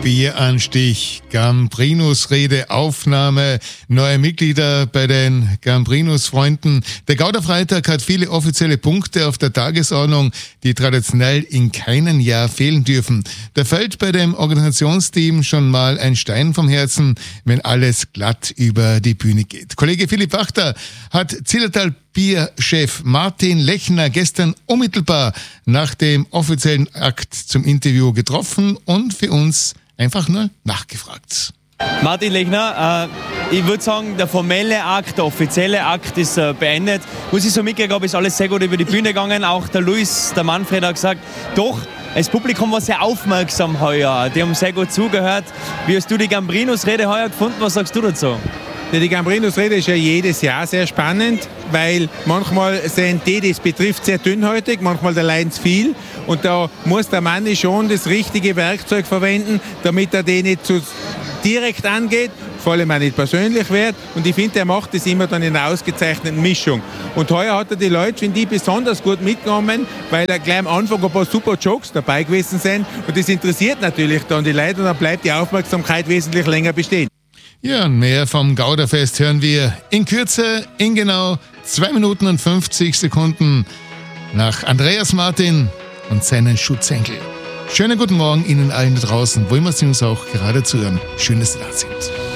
Bieranstich, Gambrinus-Rede, Aufnahme, neue Mitglieder bei den Gambrinus-Freunden. Der Gauderfreitag hat viele offizielle Punkte auf der Tagesordnung, die traditionell in keinem Jahr fehlen dürfen. Da fällt bei dem Organisationsteam schon mal ein Stein vom Herzen, wenn alles glatt über die Bühne geht. Kollege Philipp Wachter hat Zillertal Bierchef Martin Lechner gestern unmittelbar nach dem offiziellen Akt zum Interview getroffen und für uns einfach nur nachgefragt. Martin Lechner, ich würde sagen, der formelle Akt, der offizielle Akt ist beendet. Muss ich so mitgekriegt habe, ist alles sehr gut über die Bühne gegangen. Auch der Luis, der Manfred hat gesagt, doch, das Publikum war sehr aufmerksam heuer. Die haben sehr gut zugehört. Wie hast du die Gambrinus-Rede heuer gefunden? Was sagst du dazu? Ja, die Gambrinus-Rede ist ja jedes Jahr sehr spannend, weil manchmal sind die, das betrifft, sehr dünnhäutig, manchmal da leiden sie viel. Und da muss der Mann schon das richtige Werkzeug verwenden, damit er die nicht zu direkt angeht, vor allem auch nicht persönlich wird. Und ich finde, er macht das immer dann in einer ausgezeichneten Mischung. Und heuer hat er die Leute, finde ich, besonders gut mitgenommen, weil er gleich am Anfang ein paar super Jokes dabei gewesen sind. Und das interessiert natürlich dann die Leute und dann bleibt die Aufmerksamkeit wesentlich länger bestehen. Ja, und mehr vom Gauderfest hören wir in Kürze, in genau 2 Minuten und 50 Sekunden nach Andreas Martin und seinen Schutzengel. Schönen guten Morgen Ihnen allen da draußen, wo immer Sie uns auch gerade zuhören. Schön, dass Sie da sind.